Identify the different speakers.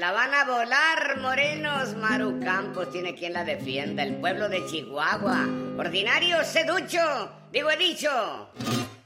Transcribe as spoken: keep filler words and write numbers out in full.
Speaker 1: la van a volar, morenos. Maru Campos tiene quien la defienda. El pueblo de Chihuahua. Ordinario seducho. Digo, he dicho.